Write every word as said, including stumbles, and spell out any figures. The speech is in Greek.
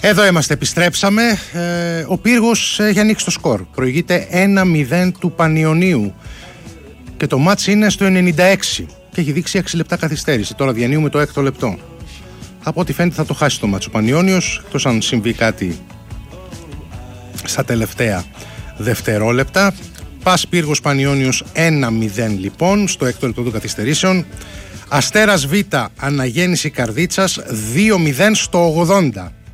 Εδώ είμαστε, επιστρέψαμε. Ε, ο Πύργος έχει ανοίξει το σκορ. Προηγείται ένα μηδέν του Πανιωνίου. Και το μάτς είναι στο ενενήντα έξι. Και έχει δείξει έξι λεπτά καθυστέρηση. Τώρα διανύουμε το έκτο λεπτό. Από ό,τι φαίνεται θα το χάσει το μάτς ο Πανιώνιος. Εκτός αν συμβεί κάτι στα τελευταία δευτερόλεπτα. Πας Πύργος Πανιώνιος ένα μηδέn λοιπόν στο έκτο λεπτό των καθυστερήσεων. Αστέρας Β, Αναγέννηση Καρδίτσας δύο μηδέν στο ογδόντα.